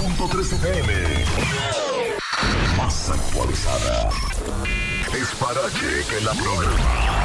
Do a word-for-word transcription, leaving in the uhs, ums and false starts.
punto tres F M. Más actualizada. Es para que, que la programa.